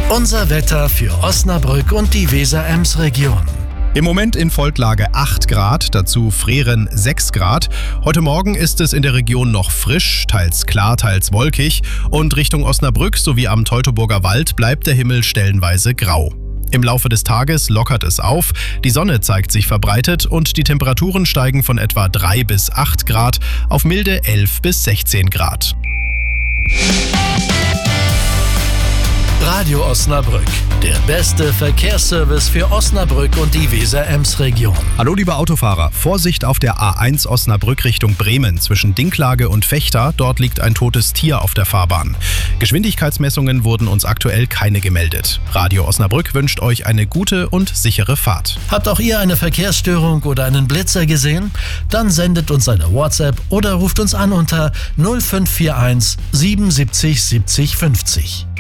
Unser Wetter für Osnabrück und die Weser-Ems-Region. Im Moment in Volklage 8 Grad, dazu Freren 6 Grad. Heute Morgen ist es in der Region noch frisch, teils klar, teils wolkig. Und Richtung Osnabrück sowie am Teutoburger Wald bleibt der Himmel stellenweise grau. Im Laufe des Tages lockert es auf, die Sonne zeigt sich verbreitet und die Temperaturen steigen von etwa 3 bis 8 Grad auf milde 11 bis 16 Grad. Radio Osnabrück, der beste Verkehrsservice für Osnabrück und die Weser-Ems-Region. Hallo liebe Autofahrer, Vorsicht auf der A1 Osnabrück Richtung Bremen zwischen Dinklage und Vechta, dort liegt ein totes Tier auf der Fahrbahn. Geschwindigkeitsmessungen wurden uns aktuell keine gemeldet. Radio Osnabrück wünscht euch eine gute und sichere Fahrt. Habt auch ihr eine Verkehrsstörung oder einen Blitzer gesehen? Dann sendet uns eine WhatsApp oder ruft uns an unter 0541 77 70 50.